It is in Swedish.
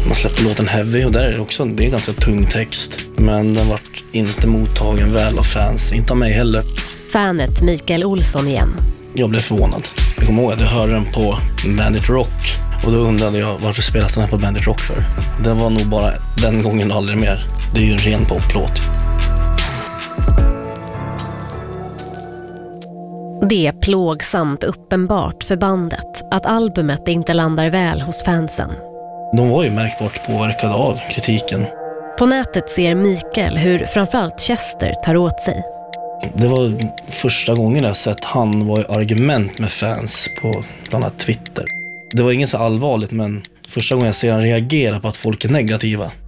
Man släppte låten Heavy och där är det också det är ganska tung text. Men den var inte mottagen väl av fans, inte av mig heller. Fanet Mikael Olsson igen. Jag blev förvånad. Jag kommer ihåg att jag hörde den på Bandit Rock. Och då undrade jag varför spelas den här på Bandit Rock för. Det var nog bara den gången och aldrig mer. Det är ju en ren poplåt. Det är plågsamt uppenbart för bandet att albumet inte landar väl hos fansen. De var ju märkbart påverkade av kritiken. På nätet ser Mikael hur framförallt Chester tar åt sig. Det var första gången jag sett han var i argument med fans på bland annat Twitter. Det var inget så allvarligt, men första gången jag ser han reagera på att folk är negativa.